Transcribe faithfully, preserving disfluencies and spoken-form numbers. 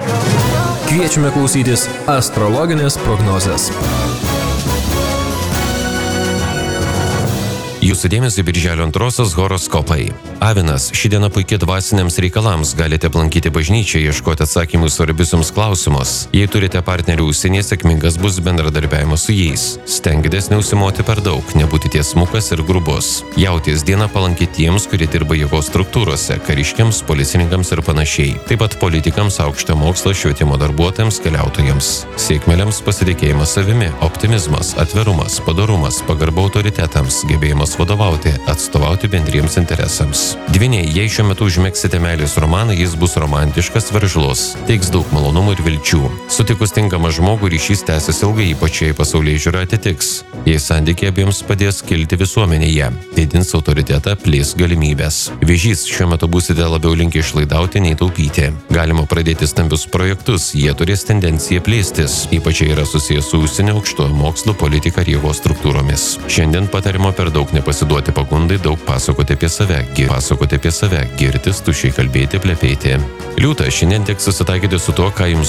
Kviečiame klausytis astrologinės prognozės. Jūsų dėmesio birželio antrosios horoskopai. Avinas, ši diena puikia dvasiniams reikalams, galite aplankyti bažnyčią, ieškoti atsakymų į svarbius jums klausimus. Jei turite partnerių užsienyje, sėkmingas bus bendradarbiavimas su jais. Stenkitės neužsimoti per daug, nebūti tiesmukas ir grubus. Jautis, diena palanki tiems, kurie dirba jėgos struktūrose, kariškiams, policininkams ir panašiai. Taip pat politikams, aukšto mokslo, švietimo darbuotojams, keliautojams. Sėkmėliams pasitikėjimas savimi, optimizmas, atvirumas, padorumas, pagarba autoritetams, gebėjimas vadovauti, atstovauti bendriems interesams. Dvyniai, jei šiuo metu užmegsite meilės romaną, jis bus romantiškas, veržlus, teiks daug malonumų ir vilčių. Sutikus tinkamą žmogų, ryšys tęsis ilgai, ypač jei pasaulėžiūra atitiks. Jei santykiai abiems padės kilti visuomenėje, didins autoritetą, plės galimybės. Vėžys, šiuo metu būsite labiau linkę išlaidauti nei taupyti. Galima pradėti stambius projektus, jie turės tendenciją plėstis, ypač jei yra susijęs su užsienio aukštojo mokslo, politika ir jėgos struktūromis. Šiandien patarimo per daug nepasiduoti pagundai, daug pasakoti apie save, gi, pasakoti apie save, girtis, tuščiai kalbėti, plepėti. Liūtas, šiandien teks susitaikyti su tuo, ką jums